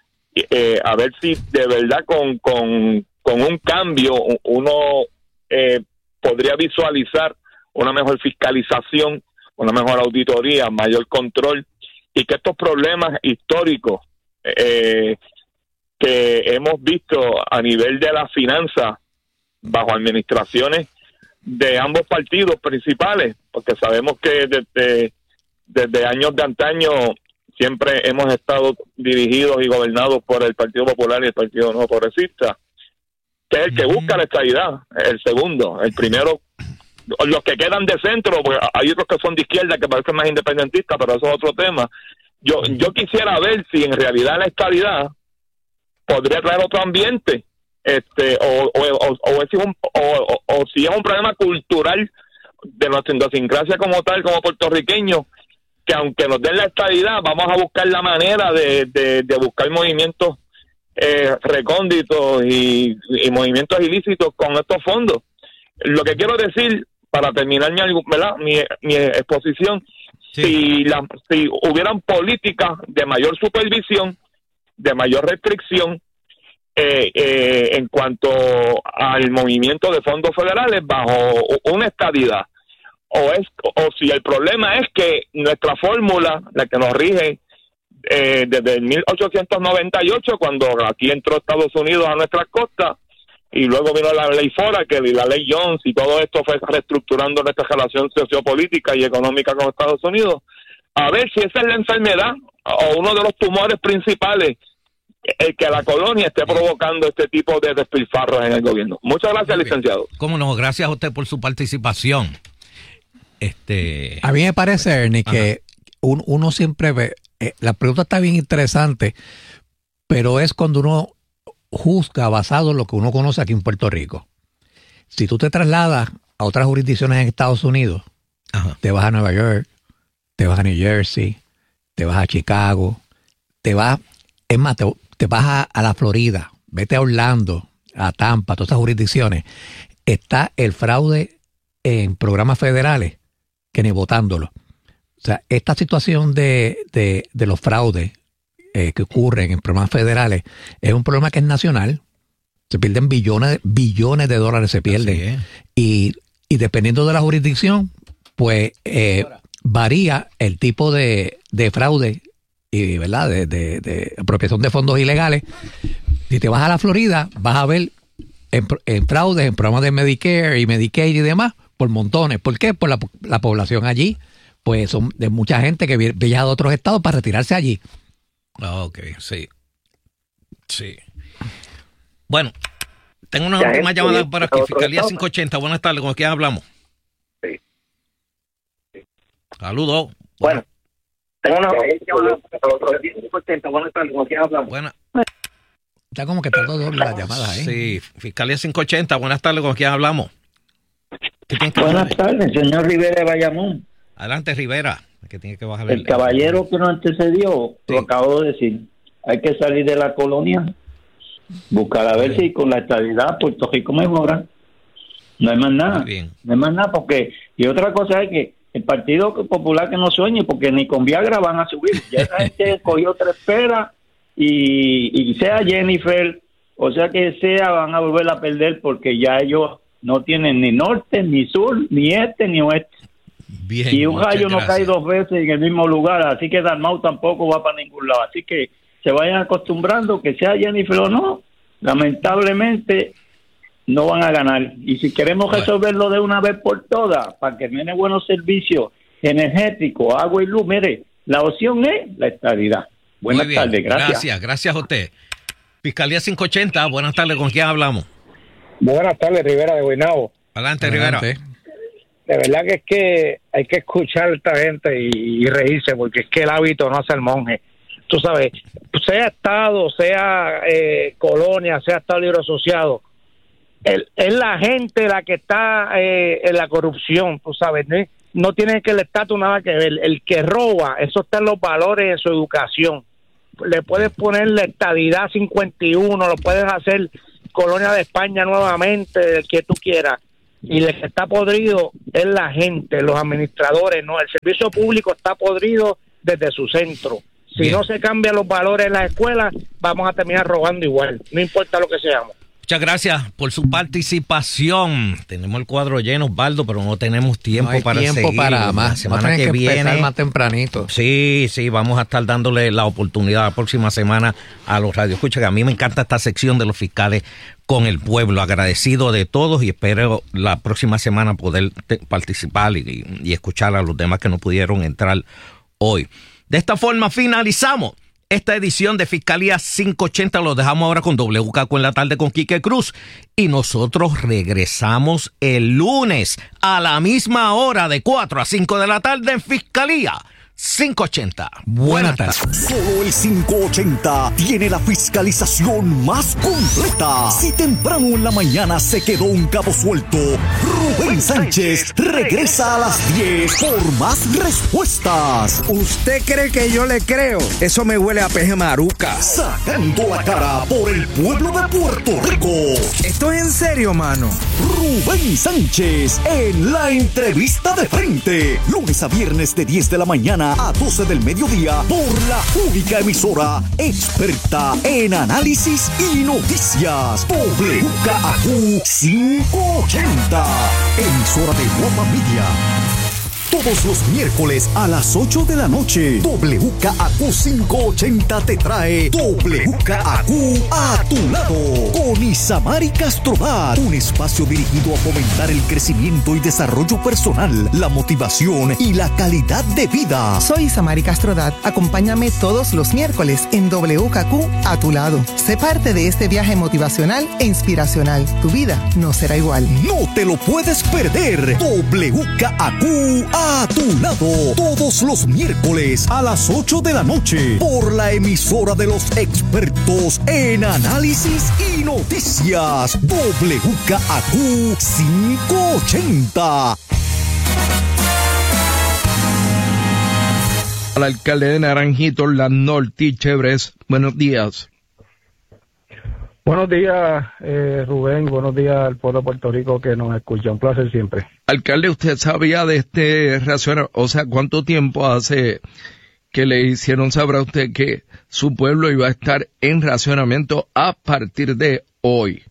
a ver si de verdad con un cambio uno podría visualizar una mejor fiscalización, una mejor auditoría, mayor control, y que estos problemas históricos que hemos visto a nivel de las finanzas bajo administraciones de ambos partidos principales, porque sabemos que desde años de antaño siempre hemos estado dirigidos y gobernados por el Partido Popular y el Partido Nuevo Progresista, que es el que busca la estabilidad, el segundo. El primero, los que quedan de centro, pues hay otros que son de izquierda que parecen más independentistas, pero eso es otro tema. Yo quisiera ver si en realidad la estabilidad podría traer otro ambiente, o si es un problema cultural de nuestra idiosincrasia como tal, como puertorriqueños, que aunque nos den la estabilidad, vamos a buscar la manera de buscar movimientos recónditos y movimientos ilícitos con estos fondos. Lo que quiero decir, para terminar mi exposición, si hubieran políticas de mayor supervisión, de mayor restricción en cuanto al movimiento de fondos federales bajo una estadidad, o si el problema es que nuestra fórmula, la que nos rige desde el 1898, cuando aquí entró Estados Unidos a nuestras costas, y luego vino la ley Fora, la ley Jones, y todo esto fue reestructurando nuestra relación sociopolítica y económica con Estados Unidos, a ver si esa es la enfermedad o uno de los tumores principales el que la colonia esté provocando este tipo de despilfarros en el gobierno. Muchas gracias, licenciado. Cómo no, gracias a usted por su participación. A mí me parece, Ernie, que uno siempre ve, la pregunta está bien interesante, pero es cuando uno juzga basado en lo que uno conoce aquí en Puerto Rico. Si tú te trasladas a otras jurisdicciones en Estados Unidos, te vas a Nueva York, te vas a New Jersey, te vas a Chicago, te vas a la Florida, vete a Orlando, a Tampa, todas esas jurisdicciones, está el fraude en programas federales que ni votándolo. O sea, esta situación de los fraudes que ocurren en programas federales es un problema que es nacional. Se pierden billones de dólares, se pierden. Y dependiendo de la jurisdicción, pues varía el tipo de fraude y, ¿verdad?, de apropiación de fondos ilegales. Si te vas a la Florida, vas a ver en fraudes, en programas de Medicare y Medicaid y demás, por montones. ¿Por qué? Por la población allí, pues son de mucha gente que viaja de otros estados para retirarse allí. Ok, sí. Bueno, tengo una última llamada para aquí. Fiscalía 580, buenas tardes, ¿con quién hablamos? Sí. Saludos. Bueno, tengo una llamada para 580, buenas tardes, ¿con quién hablamos? Buenas. Está como que está todo las llamadas, ¿eh? Sí, Fiscalía 580, buenas tardes, ¿con quién hablamos? Buenas tardes, señor Rivera de Bayamón. Adelante, Rivera, que tiene que bajar el caballero que nos antecedió, lo acabo de decir. Hay que salir de la colonia, buscar a ver si con la estabilidad Puerto Rico mejora. No hay más nada. No hay más nada, porque... Y otra cosa es que el Partido Popular que no sueñe, porque ni con Viagra van a subir. Ya esa gente cogió 3 peras y sea Jennifer, o sea que sea, van a volver a perder porque ya ellos no tienen ni norte, ni sur, ni este, ni oeste. Bien, y un gallo no cae 2 veces en el mismo lugar, así que Dalmau tampoco va para ningún lado. Así que se vayan acostumbrando, que sea Jennifer o no, lamentablemente no van a ganar. Y si queremos resolverlo de una vez por todas, para que tiene buenos servicios energéticos, agua y luz, mire, la opción es la estabilidad. Buenas tardes, gracias. Gracias a usted. Fiscalía 580, buenas tardes, ¿con quién hablamos? Buenas tardes, Rivera de Guaynabo. Adelante, Rivera. De verdad que es que hay que escuchar a esta gente y reírse, porque es que el hábito no hace el monje. tú sabes, sea Estado, sea colonia, sea Estado Libre Asociado, es la gente la que está en la corrupción, tú sabes, no tiene que el estatus nada que ver. El que roba, eso está en los valores de su educación. Le puedes poner la estadidad 51, lo puedes hacer colonia de España nuevamente, el que tú quieras. Y el que está podrido es la gente, los administradores, no. El servicio público está podrido desde su centro. Si no se cambian los valores en las escuelas, vamos a terminar robando igual, no importa lo que seamos. Muchas gracias por su participación. Tenemos el cuadro lleno, Osvaldo, pero no tenemos tiempo para seguir. Para más. La semana que viene más tempranito. Sí, vamos a estar dándole la oportunidad la próxima semana a los radioescuchas, que a mí me encanta esta sección de los fiscales con el pueblo. Agradecido de todos y espero la próxima semana poder participar y escuchar a los demás que no pudieron entrar hoy. De esta forma finalizamos esta edición de Fiscalía 580. Lo dejamos ahora con WKQ en la tarde con Quique Cruz. Y nosotros regresamos el lunes a la misma hora de 4 a 5 de la tarde en Fiscalía 580. Buenas tardes. Solo el 580 tiene la fiscalización más completa. Si temprano en la mañana se quedó un cabo suelto, Rubén Sánchez regresa a las 10 por más respuestas. ¿Usted cree que yo le creo? Eso me huele a peje maruca. Sacando la cara por el pueblo de Puerto Rico. ¿Esto es en serio, mano? Rubén Sánchez en la entrevista de frente. Lunes a viernes de 10 de la mañana a 12 del mediodía por la única emisora experta en análisis y noticias. WKQ 580. Emisora de Guapa Media. Todos los miércoles a las 8 de la noche, WKQ 580 te trae WKQ a tu lado con Isamari Castrodat, un espacio dirigido a fomentar el crecimiento y desarrollo personal, la motivación y la calidad de vida. Soy Isamari Castrodat. Acompáñame todos los miércoles en WKQ a tu lado. Sé parte de este viaje motivacional e inspiracional. Tu vida no será igual. No te lo puedes perder. WKQ a tu lado, todos los miércoles a las 8 de la noche, por la emisora de los expertos en análisis y noticias, WKQ 580. Al alcalde de Naranjito, Orlando Ortiz Chévez, buenos días. Buenos días, Rubén. Buenos días al pueblo de Puerto Rico que nos escucha. Un placer siempre. Alcalde, ¿usted sabía de este racionamiento? O sea, ¿cuánto tiempo hace que le hicieron saber a usted que su pueblo iba a estar en racionamiento a partir de hoy?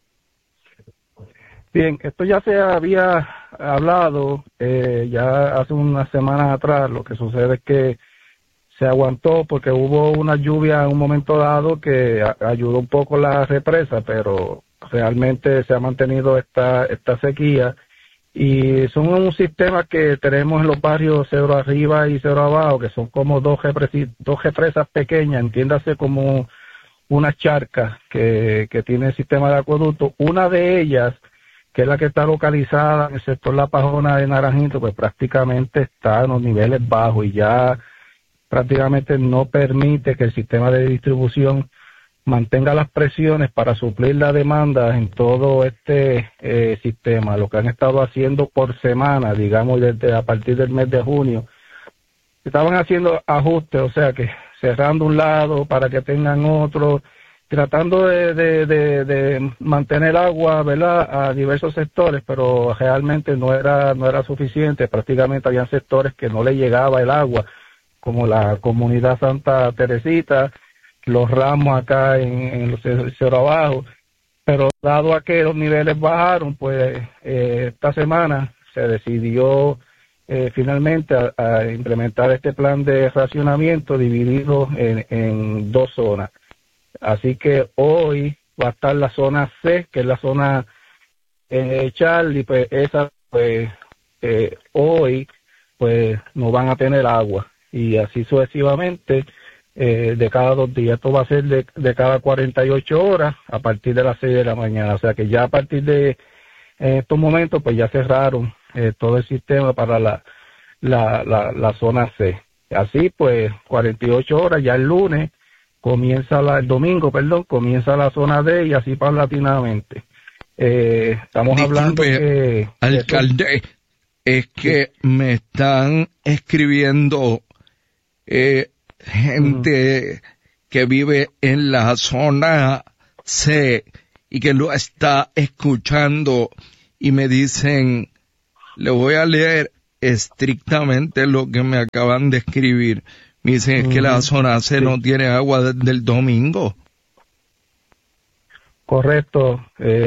Bien, esto ya se había hablado ya hace unas semanas atrás. Lo que sucede es que se aguantó porque hubo una lluvia en un momento dado que ayudó un poco la represa, pero realmente se ha mantenido esta sequía y son un sistema que tenemos en los barrios Cedro Arriba y Cedro Abajo, que son como dos represas pequeñas, entiéndase como unas charcas que tiene el sistema de acueducto. Una de ellas, que es la que está localizada en el sector La Pajona de Naranjito, pues prácticamente está en los niveles bajos y ya prácticamente no permite que el sistema de distribución mantenga las presiones para suplir la demanda en todo este sistema. Lo que han estado haciendo por semana, digamos desde a partir del mes de junio, estaban haciendo ajustes, o sea que cerrando un lado para que tengan otro, tratando de mantener agua, ¿verdad?, a diversos sectores, pero realmente no era suficiente. Prácticamente habían sectores que no le llegaba el agua, como la comunidad Santa Teresita, los Ramos acá en los Cerro Abajo, pero dado a que los niveles bajaron, pues esta semana se decidió finalmente a implementar este plan de racionamiento dividido en dos zonas. Así que hoy va a estar la zona C, que es la zona Charlie, pues esa, pues hoy pues no van a tener agua. Y así sucesivamente de cada 2 días. Esto va a ser de cada 48 horas a partir de las 6 de la mañana. O sea que ya a partir de estos momentos pues ya cerraron todo el sistema para la zona C. Así pues 48 horas, ya el lunes el domingo, comienza la zona D y así paulatinamente. Estamos hablando que... Alcalde, es que me están escribiendo gente que vive en la zona C y que lo está escuchando y me dicen, le voy a leer estrictamente lo que me acaban de escribir. Me dicen es que la zona C no tiene agua desde el domingo. Correcto.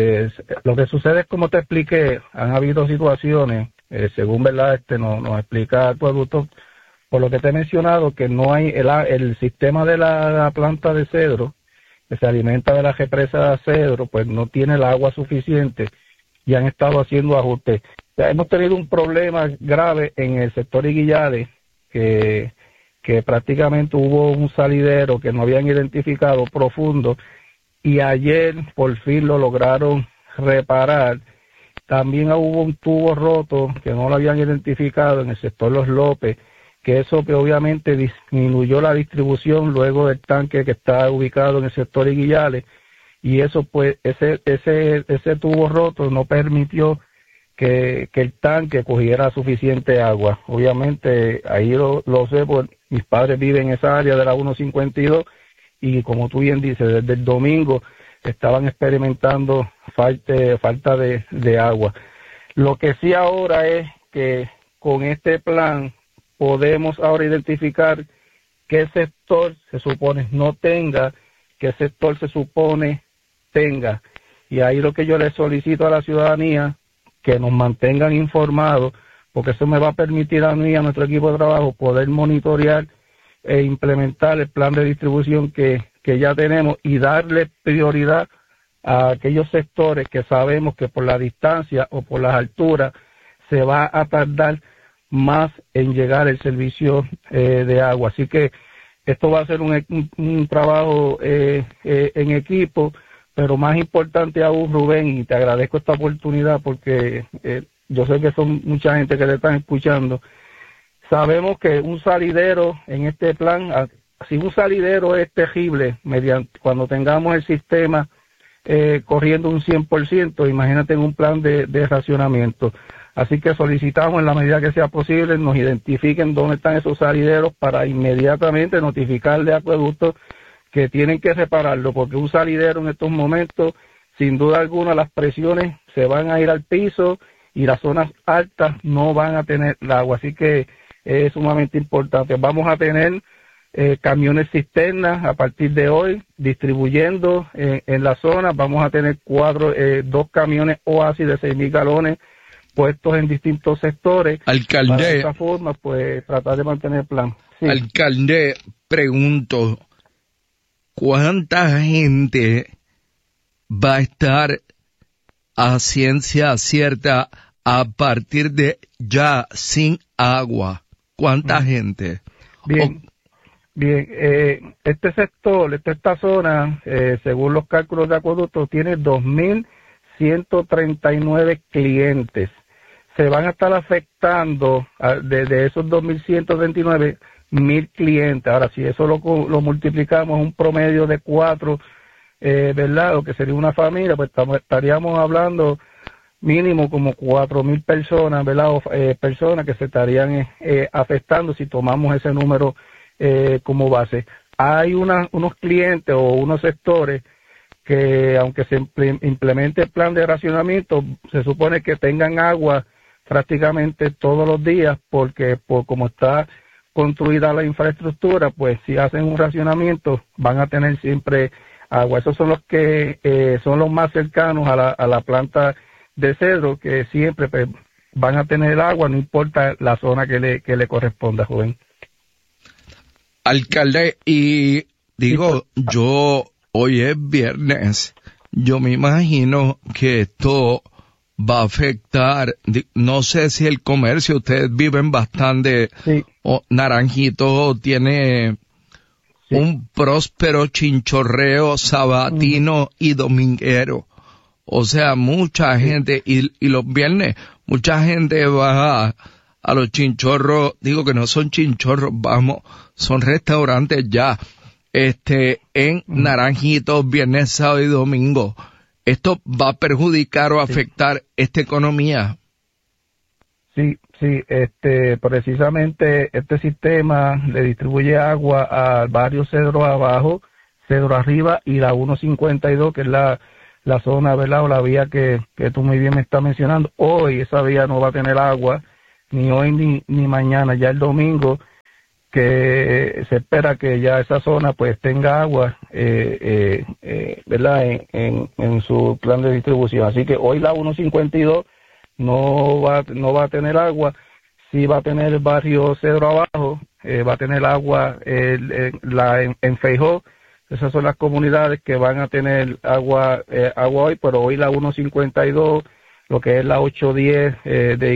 Lo que sucede es, como te expliqué, han habido situaciones, según verdad nos explica el Acueducto, por lo que te he mencionado, que no hay el sistema de la planta de Cedro, que se alimenta de la represa de Cedro, pues no tiene el agua suficiente y han estado haciendo ajustes. Ya hemos tenido un problema grave en el sector Iguillales, que prácticamente hubo un salidero que no habían identificado profundo, y ayer por fin lo lograron reparar. También hubo un tubo roto que no lo habían identificado en el sector Los López, que eso que obviamente disminuyó la distribución luego del tanque que está ubicado en el sector Iguillales, y eso pues ese tubo roto no permitió que el tanque cogiera suficiente agua. Obviamente ahí lo sé, pues mis padres viven en esa área de la 152 y como tú bien dices, desde el domingo estaban experimentando falta de agua. Lo que sí ahora es que con este plan podemos ahora identificar qué sector se supone no tenga, qué sector se supone tenga. Y ahí lo que yo le solicito a la ciudadanía, que nos mantengan informados, porque eso me va a permitir a mí y a nuestro equipo de trabajo poder monitorear e implementar el plan de distribución que ya tenemos y darle prioridad a aquellos sectores que sabemos que por la distancia o por las alturas se va a tardar más en llegar el servicio de agua. Así que esto va a ser un trabajo en equipo, pero más importante aún, Rubén, y te agradezco esta oportunidad porque yo sé que son mucha gente que te están escuchando. Sabemos que un salidero en este plan, si un salidero es terrible, cuando tengamos el sistema corriendo un 100%, imagínate en un plan de racionamiento. Así que solicitamos en la medida que sea posible, nos identifiquen dónde están esos salideros para inmediatamente notificarle a Acueducto que tienen que repararlo, porque un salidero en estos momentos, sin duda alguna, las presiones se van a ir al piso y las zonas altas no van a tener el agua. Así que es sumamente importante. Vamos a tener camiones cisternas a partir de hoy distribuyendo en la zona. Vamos a tener 2 camiones Oasis de 6,000 galones puestos en distintos sectores. Alcalde, para de esta forma, pues tratar de mantener el plan. Sí. Alcalde, pregunto, ¿cuánta gente va a estar a ciencia cierta a partir de ya sin agua? ¿Cuánta gente? Bien, este sector, esta zona, según los cálculos de Acueducto, tiene 2,139 clientes. Se van a estar afectando de esos 2,139, 1,000 clientes. Ahora, si eso lo multiplicamos un promedio de 4, ¿verdad? Lo que sería una familia, pues estaríamos hablando mínimo como 4,000 personas, ¿verdad? Personas que se estarían afectando si tomamos ese número como base. Hay unos clientes o unos sectores que, aunque se implemente el plan de racionamiento, se supone que tengan agua prácticamente todos los días, porque por como está construida la infraestructura, pues si hacen un racionamiento van a tener siempre agua. Esos son los que son los más cercanos a la planta de Cedro, que siempre pues, van a tener agua, no importa la zona que le corresponda, joven. Alcalde, y digo, yo hoy es viernes, yo me imagino que esto va a afectar, no sé si el comercio, ustedes viven bastante, sí. Naranjito tiene un próspero chinchorreo sabatino y dominguero, o sea, mucha gente, y los viernes, mucha gente va a los chinchorros, digo que no son chinchorros, vamos, son restaurantes ya, en Naranjito, viernes, sábado y domingo. ¿Esto va a perjudicar o afectar esta economía? Sí, precisamente este sistema le distribuye agua al barrio Cedro abajo, Cedro arriba y la 152, que es la zona, ¿verdad? O la vía que tú muy bien me estás mencionando. Hoy esa vía no va a tener agua, ni hoy ni mañana, ya el domingo, que se espera que ya esa zona pues tenga agua, ¿verdad? En su plan de distribución. Así que hoy la 152 no va a tener agua. Sí va a tener el barrio Cedro abajo, va a tener agua en Feijó. Esas son las comunidades que van a tener agua hoy, pero hoy la 152, lo que es la 810 de